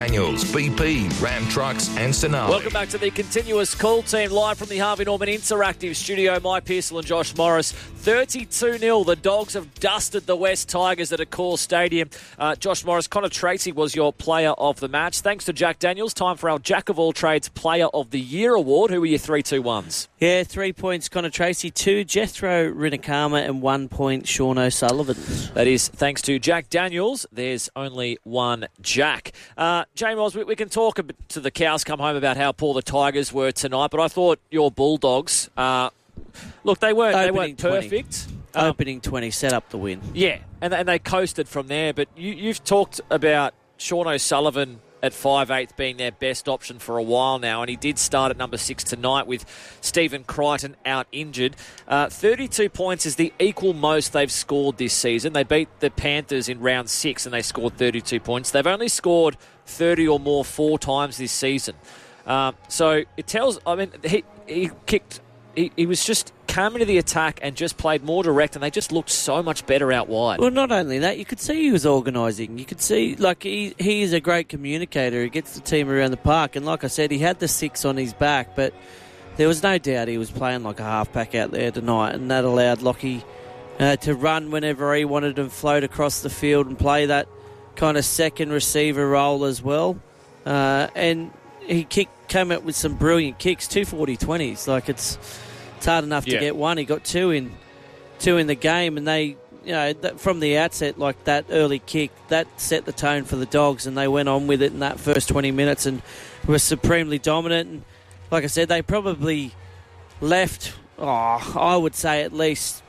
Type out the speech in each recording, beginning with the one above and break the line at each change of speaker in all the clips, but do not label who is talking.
Daniels, BP, Ram Trucks and Sonali.
Welcome back to the continuous call team live from the Harvey Norman Interactive Studio. Mike Pearsall and Josh Morris. 32-0. The Dogs have dusted the West Tigers at Accor Stadium. Josh Morris, Connor Tracy was your player of the match. Thanks to Jack Daniels. Time for our Jack of all trades Player of the Year award. Who were your 3-2-1s?
Yeah, 3 points Connor Tracy, 2 Jethro Rinakama and 1 point Sean O'Sullivan.
That is thanks to Jack Daniels. There's only one Jack. James, we can talk a bit to the cows come home about how poor the Tigers were tonight, but I thought your Bulldogs, look, they weren't perfect.
Opening 20 set up the win.
Yeah, and they coasted from there, but you've talked about Sean O'Sullivan at 5'8" being their best option for a while now, and he did start at number 6 tonight with Stephen Crichton out injured. 32 points is the equal most they've scored this season. They beat the Panthers in round 6 and they scored 32 points. They've only scored 30 or more 4 times this season. So it tells, he kicked... He was just came into the attack and just played more direct, and they just looked so much better out wide.
Well, not only that, you could see he was organising. You could see, he is a great communicator. He gets the team around the park, and like I said, he had the 6 on his back, but there was no doubt he was playing like a halfback out there tonight, and that allowed Lockie to run whenever he wanted and float across the field and play that kind of second receiver role as well. And he came up with some brilliant kicks, 240-20s. It's hard enough to get one. He got two in the game, and they, from the outset, like that early kick, that set the tone for the Dogs, and they went on with it in that first 20 minutes and were supremely dominant. And like I said, they probably left, I would say at least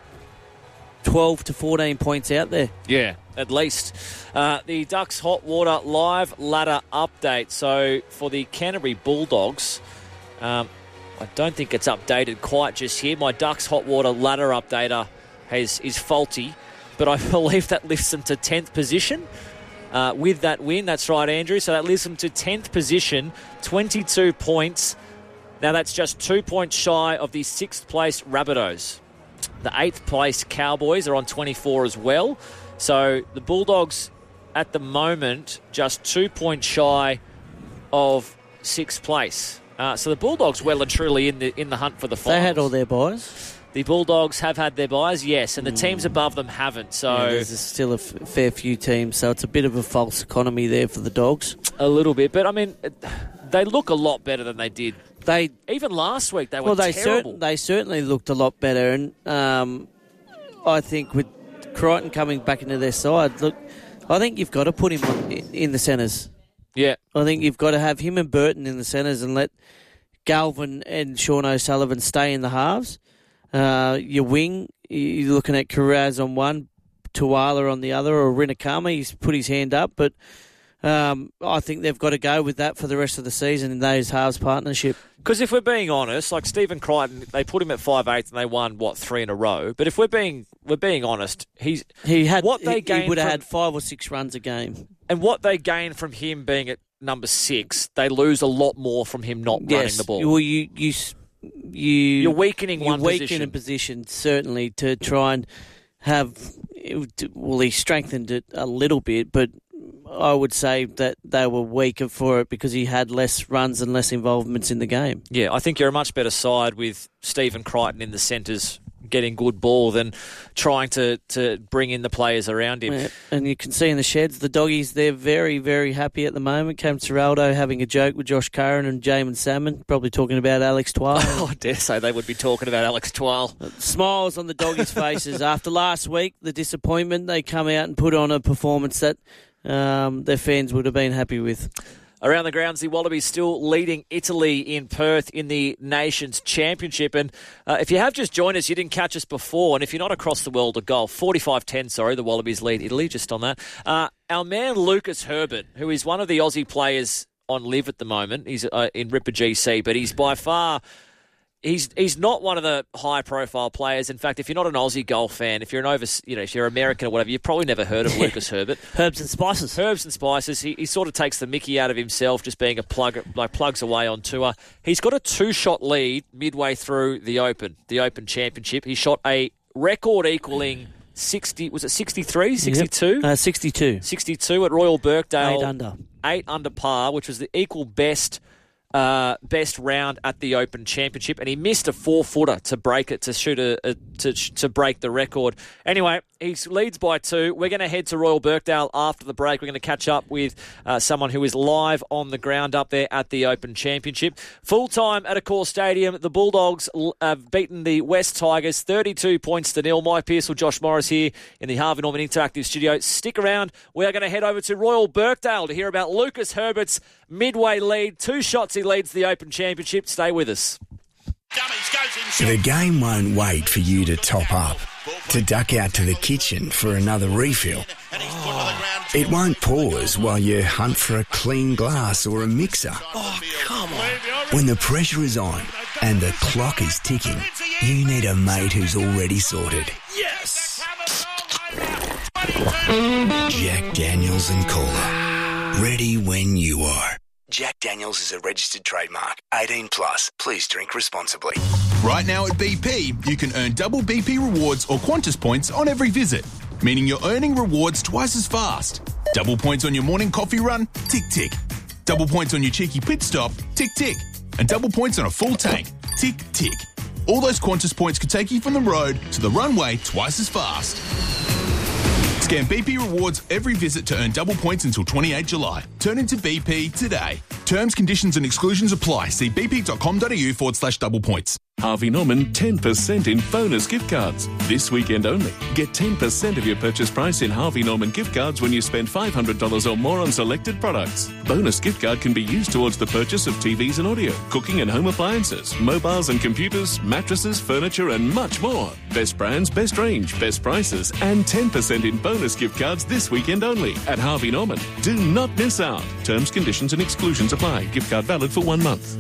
12 to 14 points out there.
Yeah, at least. The Ducks Hot Water live ladder update. So for the Canterbury Bulldogs, I don't think it's updated quite just here. My Ducks Hot Water ladder updater is faulty, but I believe that lifts them to 10th position with that win. That's right, Andrew. So that lifts them to 10th position, 22 points. Now that's just 2 points shy of the 6th place Rabbitohs. The 8th place Cowboys are on 24 as well. So the Bulldogs at the moment just 2 points shy of 6th place. So the Bulldogs well and truly in the hunt for the finals.
They had all their buys.
The Bulldogs have had their buys, yes, and the teams above them haven't. So
there's still a fair few teams, so it's a bit of a false economy there for the Dogs.
A little bit, but I mean, they look a lot better than they did. Even last week they were terrible.
They certainly looked a lot better, and I think with Crichton coming back into their side, look, I think you've got to put him in the centres.
Yeah.
I think you've got to have him and Burton in the centres and let Galvin and Sean O'Sullivan stay in the halves. Your wing, you're looking at Carraz on one, Tuala on the other, or Rinakama. He's put his hand up, but I think they've got to go with that for the rest of the season in those halves partnership.
Because if we're being honest, like Stephen Crichton, they put him at 5'8" and they won 3 in a row. But if we're being honest, he would have
had 5 or 6 runs a game.
And what they gain from him being at number 6, they lose a lot more from him not running the ball.
Well,
you're weakening one position.
You're weakening a position, certainly, to try and have... Well, he strengthened it a little bit, but I would say that they were weaker for it because he had less runs and less involvements in the game.
Yeah, I think you're a much better side with Stephen Crichton in the centres getting good ball than trying to bring in the players around him.
Yeah, and you can see in the sheds, the doggies, they're very, very happy at the moment. Cam Ciraldo having a joke with Josh Curran and Jamin Salmon, probably talking about Alex Twal.
I dare say they would be talking about Alex Twal.
Smiles on the doggies' faces. After last week, the disappointment, they come out and put on a performance that their fans would have been happy with.
Around the grounds, the Wallabies still leading Italy in Perth in the Nations Championship. And if you have just joined us, you didn't catch us before. And if you're not across the world of golf, 45-10, the Wallabies lead Italy, just on that. Our man Lucas Herbert, who is one of the Aussie players on live at the moment, he's in Ripper GC, but he's by far... He's not one of the high-profile players. In fact, if you're not an Aussie golf fan, if you're if you're American or whatever, you've probably never heard of Lucas Herbert.
Herbs and spices.
He sort of takes the mickey out of himself, just being a plug, like plugs away on tour. He's got a 2-shot lead midway through the Open Championship. He shot a record-equaling 60, was it 63, 62?
Yep. 62.
62 at Royal Birkdale.
8 under.
8 under par, which was the equal best round at the Open Championship, and he missed a 4-footer to break it, to shoot to break the record. Anyway, he leads by 2. We're going to head to Royal Birkdale after the break. We're going to catch up with someone who is live on the ground up there at the Open Championship. Full time at Accor Stadium, the Bulldogs have beaten the West Tigers 32 points to 0. Mike Pearsall, Josh Morris here in the Harvey Norman Interactive Studio. Stick around. We are going to head over to Royal Birkdale to hear about Lucas Herbert's midway lead. 2 shots he leads the Open Championship. Stay with us.
The game won't wait for you to top up, to duck out to the kitchen for another refill. It won't pause while you hunt for a clean glass or a mixer.
Oh, come on.
When the pressure is on and the clock is ticking, you need a mate who's already sorted.
Yes!
Jack Daniels and Cola. Ready when you are. Jack Daniels is a registered trademark. 18 plus. Please drink responsibly.
Right now at BP, you can earn double BP rewards or Qantas points on every visit, meaning you're earning rewards twice as fast. Double points on your morning coffee run? Tick, tick. Double points on your cheeky pit stop? Tick, tick. And double points on a full tank? Tick, tick. All those Qantas points could take you from the road to the runway twice as fast. Scan BP Rewards every visit to earn double points until 28 July. Turn into BP today. Terms, conditions and exclusions apply. See bp.com.au/double points.
Harvey Norman 10% in bonus gift cards. This weekend only. Get 10% of your purchase price in Harvey Norman gift cards when you spend $500 or more on selected products. Bonus gift card can be used towards the purchase of TVs and audio, cooking and home appliances, mobiles and computers, mattresses, furniture and much more. Best brands, best range, best prices and 10% in bonus gift cards this weekend only at Harvey Norman. Do not miss out. Terms, conditions and exclusions apply. Gift card valid for 1 month.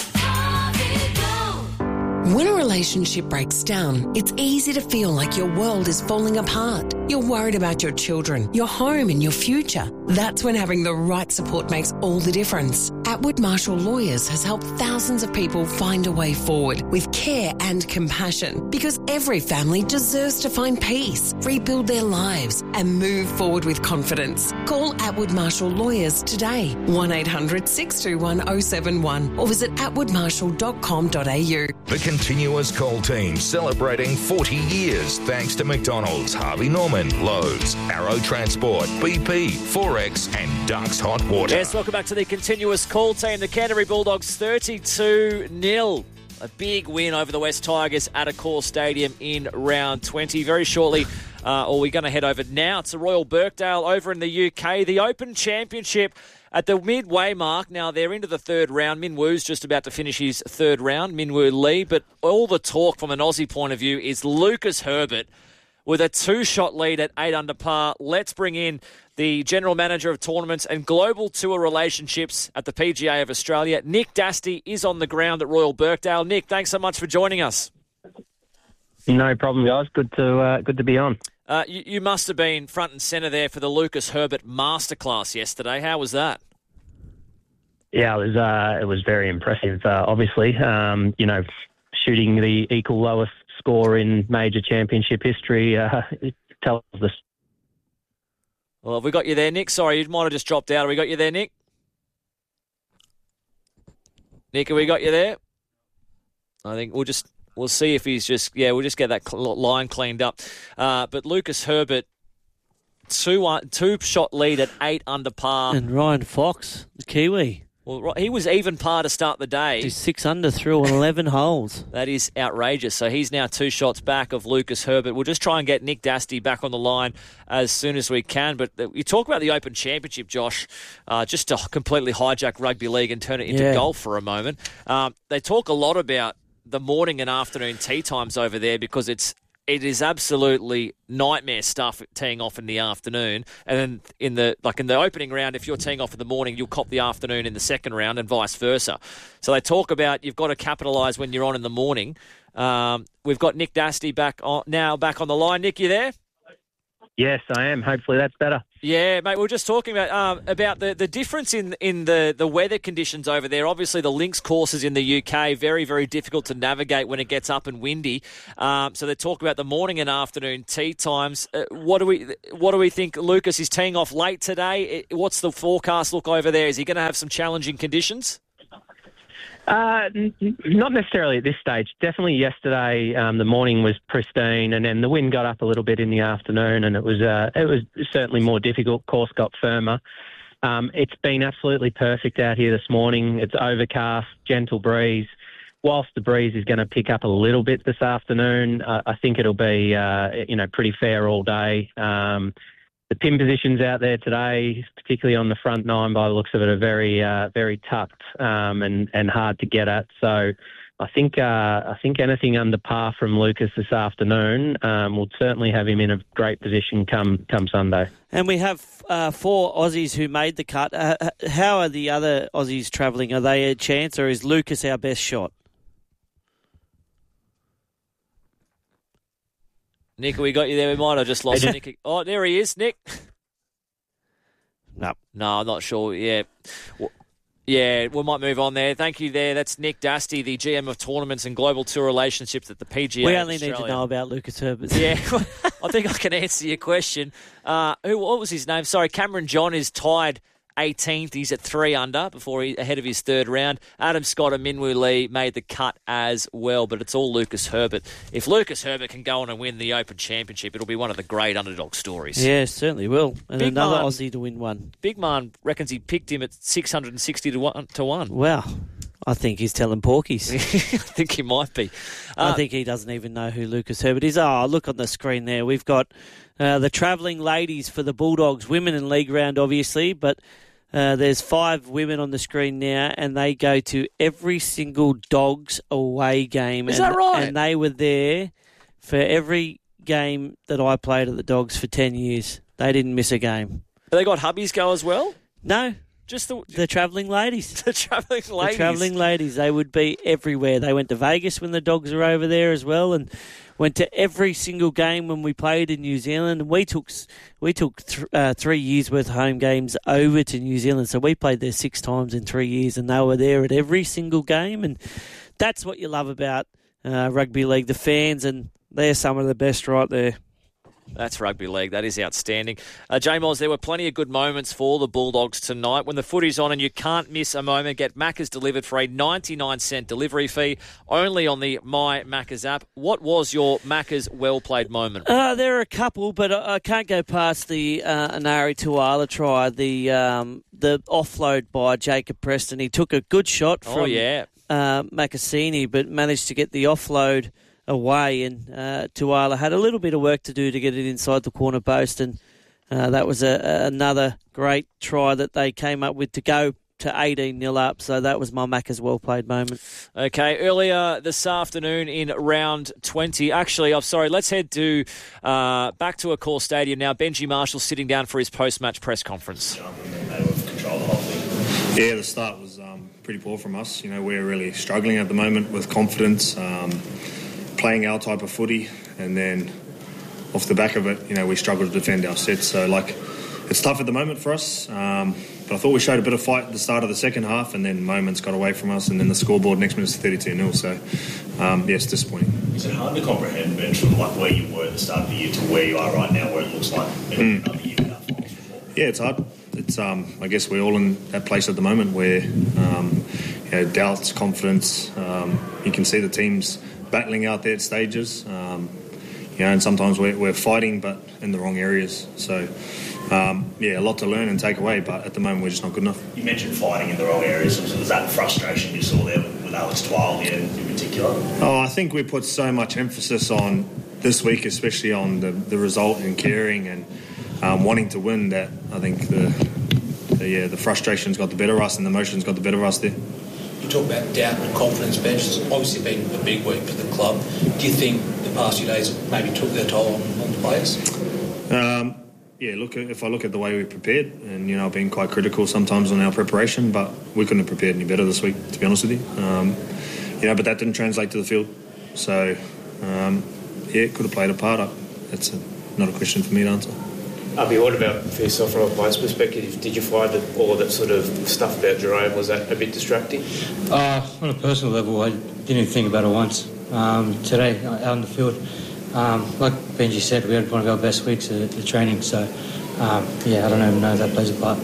When a relationship breaks down, it's easy to feel like your world is falling apart. You're worried about your children, your home and your future. That's when having the right support makes all the difference. Atwood Marshall Lawyers has helped thousands of people find a way forward with care and compassion, because every family deserves to find peace, rebuild their lives and move forward with confidence. Call Atwood Marshall Lawyers today, 1-800-621-071 or visit atwoodmarshall.com.au.
The Continuous Call team celebrating 40 years thanks to McDonald's, Harvey Norman, Lowe's, Arrow Transport, BP, Forex and Ducks Hot Water.
Yes, welcome back to the Continuous Call team. The Canterbury Bulldogs 32-0. A big win over the West Tigers at Accor Stadium in round 20. Very shortly, we're going to head over now to Royal Birkdale over in the UK. The Open Championship at the midway mark. Now they're into the third round. Min Woo's just about to finish his third round, Min Woo Lee. But all the talk from an Aussie point of view is Lucas Herbert with a 2-shot lead at 8 under par. Let's bring in the General Manager of Tournaments and Global Tour Relationships at the PGA of Australia. Nick Dasty is on the ground at Royal Birkdale. Nick, thanks so much for joining us.
No problem, guys. Good to be on.
You must have been front and centre there for the Lucas Herbert Masterclass yesterday. How was that?
Yeah, it was very impressive. Obviously, shooting the equal lowest score in major championship history tells us.
Well, have we got you there, Nick? Sorry, you might have just dropped out. Have we got you there, Nick? Nick, have we got you there? I think we'll see if he's we'll just get that line cleaned up. But Lucas Herbert, 2-shot lead at 8 under par.
And Ryan Fox, the Kiwi.
Well, he was even par to start the day.
He's 6 under through 11 holes.
That is outrageous. So he's now 2 shots back of Lucas Herbert. We'll just try and get Nick Dasty back on the line as soon as we can. But you talk about the Open Championship, Josh, just to completely hijack rugby league and turn it into golf for a moment. They talk a lot about the morning and afternoon tee times over there because it is absolutely nightmare stuff teeing off in the afternoon. And then in the opening round, if you're teeing off in the morning, you'll cop the afternoon in the second round and vice versa. So they talk about you've got to capitalise when you're on in the morning. We've got Nick Dasty back on the line. Nick, you there?
Yes, I am. Hopefully that's better.
Yeah, mate, we were just talking about the difference in the weather conditions over there. Obviously, the links courses in the UK, very, very difficult to navigate when it gets up and windy. So they talk about the morning and afternoon tee times. What do we think? Lucas is teeing off late today. What's the forecast look over there? Is he going to have some challenging conditions?
Not necessarily at this stage. Definitely yesterday, the morning was pristine, and then the wind got up a little bit in the afternoon, and it was certainly more difficult. Course got firmer. It's been absolutely perfect out here this morning. It's overcast, gentle breeze. Whilst the breeze is going to pick up a little bit this afternoon, I think it'll be pretty fair all day. The pin positions out there today, particularly on the front nine by the looks of it, are very, very tucked and hard to get at. So I think anything under par from Lucas this afternoon will certainly have him in a great position come Sunday.
And we have 4 Aussies who made the cut. How are the other Aussies travelling? Are they a chance, or is Lucas our best shot?
Nick, we got you there. We might have just lost Nick. Oh, there he is, Nick.
No,
I'm not sure. Yeah. We might move on there. Thank you there. That's Nick Dasty, the GM of Tournaments and Global Tour Relationships at the PGA
We only need to know about Lucas Herbert.
Yeah, I think I can answer your question. What was his name? Sorry, Cameron John is tied 18th. He's at 3 under ahead of his third round. Adam Scott and Minwoo Lee made the cut as well, but it's all Lucas Herbert. If Lucas Herbert can go on and win the Open Championship, it'll be one of the great underdog stories.
Yeah, certainly will. And
Big
another
Man,
Aussie to win one.
Big Man reckons he picked him at 660 to 1.
Wow. I think he's telling porkies.
I think he might be.
I think he doesn't even know who Lucas Herbert is. Oh, look on the screen there. We've got the travelling ladies for the Bulldogs, women in league round, obviously, but there's 5 women on the screen now, and they go to every single Dogs away game.
Is that right?
And they were there for every game that I played at the Dogs for 10 years. They didn't miss a game.
Have they got hubbies go as well?
No.
Just
the travelling ladies.
The travelling ladies.
The travelling ladies. They would be everywhere. They went to Vegas when the Dogs were over there as well, and went to every single game when we played in New Zealand. And we took 3 years worth of home games over to New Zealand. So we played there 6 times in 3 years, and they were there at every single game. And that's what you love about rugby league, the fans, and they're some of the best right there.
That's rugby league. That is outstanding. J-Moz, there were plenty of good moments for the Bulldogs tonight. When the footy's on and you can't miss a moment, get Macca's delivered for a 99-cent delivery fee only on the My Macca's app. What was your Macca's well-played moment?
There are a couple, but I can't go past the Anari Tuala try, the offload by Jacob Preston. He took a good shot from Makasini, but managed to get the offload away, and Tuala had a little bit of work to do to get it inside the corner post, and that was another great try that they came up with to go to 18-0 up, so that was my Macca's well-played moment.
Okay, earlier this afternoon in round 20, let's head to back to Accor Stadium now. Benji Marshall sitting down for his post-match press conference.
Yeah, the start was pretty poor from us. We're really struggling at the moment with confidence, playing our type of footy, and then off the back of it, we struggle to defend our sets. So, it's tough at the moment for us, but I thought we showed a bit of fight at the start of the second half, and then moments got away from us, and then the scoreboard next minute's 32-0, so, it's disappointing.
Is it hard to comprehend, Ben, from where you were at the start of the year to where you are right now, where it looks like another year without finals before?
Yeah, it's hard. It's, I guess we're all in that place at the moment where, doubts, confidence, you can see the teams battling out there at stages, and sometimes we're fighting but in the wrong areas. So, a lot to learn and take away, but at the moment we're just not good enough.
You mentioned fighting in the wrong areas. Was that frustration you saw there with Alex Twal in particular?
I think we put so much emphasis on this week, especially on the result and caring and wanting to win, that I think the frustration's got the better of us and the emotions got the better of us there.
You talk about doubt and confidence bench. It's obviously been a big week for the club. Do you think the past few days maybe took their toll on the players?
If I look at the way we prepared, and I've been quite critical sometimes on our preparation, but we couldn't have prepared any better this week, to be honest with you. But that didn't translate to the field. So, it could have played a part. That's not a question for me to answer.
Abby, what about for yourself from a player's perspective? Did you find that all of that sort of stuff about Jerome, was that a bit distracting?
On a personal level, I didn't even think about it once. Today, out on the field, like Benji said, we had one of our best weeks at the training, so I don't even know if that plays a part.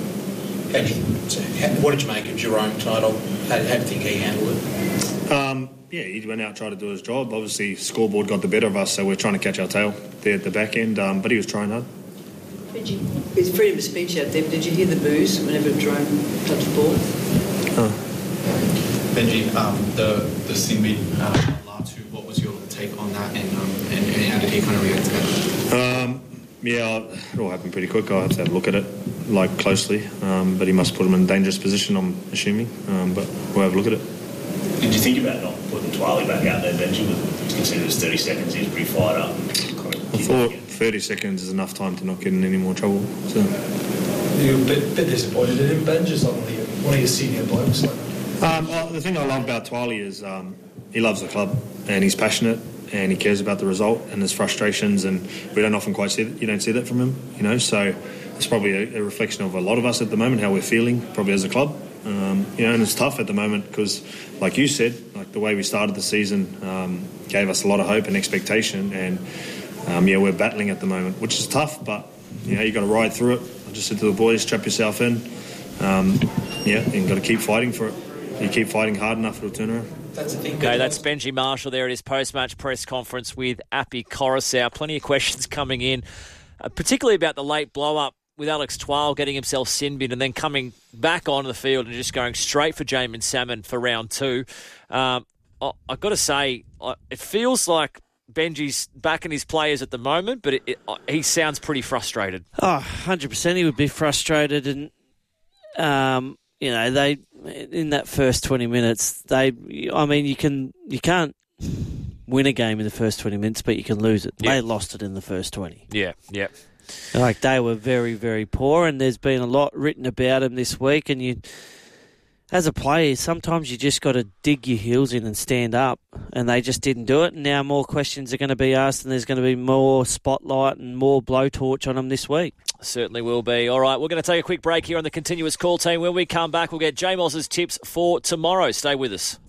What did you make of Jerome tonight? How do you think he handled it?
He went out and tried to do his job. Obviously, scoreboard got the better of us, so we're trying to catch our tail there at the back end, but he was trying hard.
Benji, with freedom of speech out there, did you hear the boos whenever Jerome touched the ball?
Benji, the Simbi Latu, what was your take on that, and how did he kind of react to that?
It all happened pretty quick. I had to have a look at it closely, but he must put him in a dangerous position, I'm assuming, but we'll have a look at it.
Did you think about not putting Twali back out there, Benji? Consider it was 30 seconds, he was pretty fired up.
I thought 30 seconds is enough time to not get in any more trouble. So.
You were a bit disappointed in him, Ben, just like one of your senior blokes.
The thing I love about Twali is he loves the club and he's passionate and he cares about the result and his frustrations, and we don't often quite see that. You don't see that from him, so it's probably a reflection of a lot of us at the moment, how we're feeling probably as a club. And it's tough at the moment because, like you said, like the way we started the season gave us a lot of hope and expectation, and we're battling at the moment, which is tough, but you got to ride through it. I just said to the boys, strap yourself in, and got to keep fighting for it. You keep fighting hard enough, it'll turn around.
Okay, that's Benji Marshall there at his post-match press conference with Appy Coruscant. Plenty of questions coming in, particularly about the late blow-up with Alex Twal getting himself sin-binned and then coming back onto the field and just going straight for Jamin Salmon for round 2. I've got to say, it feels like Benji's backing his players at the moment, but he sounds pretty frustrated.
100% he would be frustrated, and they in that first 20 minutes, you can't win a game in the first 20 minutes, but you can lose it. Yep. They lost it in the first 20.
Yeah.
Like, they were very, very poor, and there's been a lot written about them this week, and as a player, sometimes you just got to dig your heels in and stand up, and they just didn't do it. And now more questions are going to be asked, and there's going to be more spotlight and more blowtorch on them this week.
Certainly will be. All right, we're going to take a quick break here on the Continuous Call Team. When we come back, we'll get J Moss's tips for tomorrow. Stay with us.